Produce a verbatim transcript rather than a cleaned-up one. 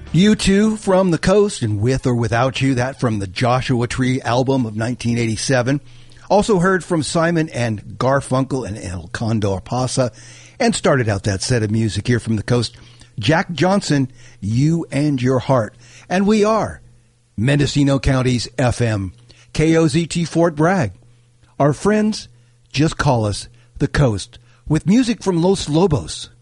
You Two from the Coast and With or Without You, that from the Joshua Tree album of nineteen eighty-seven. Also heard from Simon and Garfunkel and El Condor Pasa, and started out that set of music here from the Coast, Jack Johnson, You and Your Heart. And we are Mendocino County's F M, K O Z T Fort Bragg. Our friends, just call us the Coast, with music from Los Lobos.